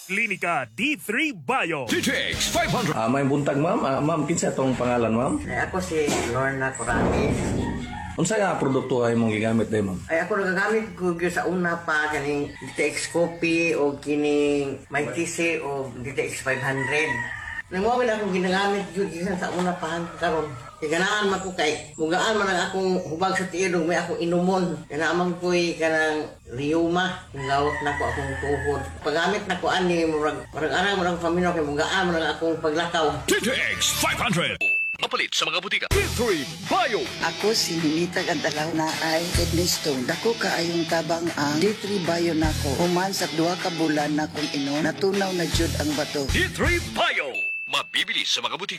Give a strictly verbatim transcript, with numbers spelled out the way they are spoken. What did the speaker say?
Klinika D three Bio. D T X five hundred. Ah, may buntag ma'am. Ah, ma'am, kinsa tong pangalan ma'am? Ay, ako si Lorna Corate. Unsa nga produkto ay mong gigamit day ma'am? Ay, ako nagagamit ko gyud sa una pa kaning D T X Coffee o kining May T C o D T X five hundred. Nang mo akong ginagamit gyud gikan sa una pa karon. Iganaan man ko kay mugaan man ang akong hubag sa tiidog may akong inumon. Kanamang ko'y kanang rheuma, gawat na ko akong tuhod. Paggamit na ko ani murag murag ara murag pamilya kay mugaan man ang akong paglakaw. D T X five hundred. Mapalit sa mga butika. D three Bio. Ako si Ninita Gandalaw na ay kidney stone. Dako kaayong tabang ang D three Bio nako. Human sa duha ka bulan na kung inom, natunaw na jud ang bato. D three Bio. Mabibili sa mga butika.